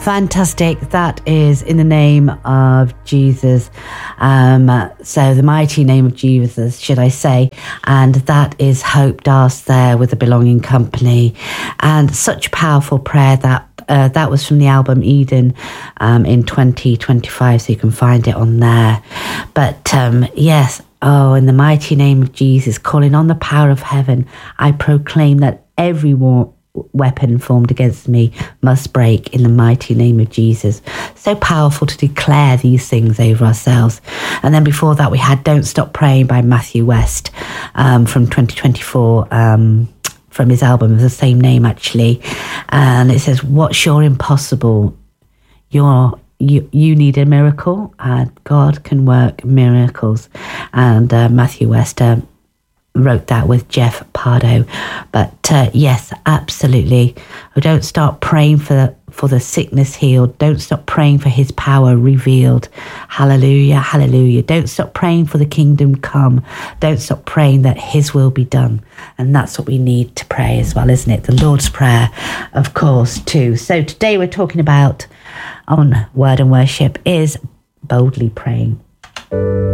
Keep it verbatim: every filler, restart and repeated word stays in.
Fantastic. That is In the Name of Jesus. Um, so the mighty name of Jesus, should I say. And that is Hope Das there with the Belonging Company. And such powerful prayer that uh, that was from the album Eden um, in twenty twenty-five. So you can find it on there. But um, yes, oh, in the mighty name of Jesus, calling on the power of heaven, I proclaim that every war weapon formed against me must break in the mighty name of Jesus. So powerful to declare these things over ourselves. And then before that we had Don't Stop Praying by Matthew West um, from twenty twenty-four, um, from his album of the same name actually. And it says, what's your impossible? You're You, you need a miracle, and God can work miracles. And uh, Matthew West uh, wrote that with Jeff Pardo. But uh, yes, absolutely. Don't stop praying for the, for the sickness healed. Don't stop praying for his power revealed. Hallelujah, hallelujah. Don't stop praying for the kingdom come. Don't stop praying that his will be done. And that's what we need to pray as well, isn't it? The Lord's Prayer, of course, too. So today we're talking about on Word and Worship is boldly praying.